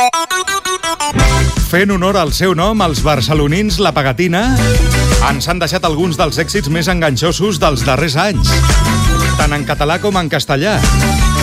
Fent honor al seu nom, els barcelonins La Pegatina ens han deixat alguns dels èxits més enganxosos dels darrers anys, tant en català com en castellà.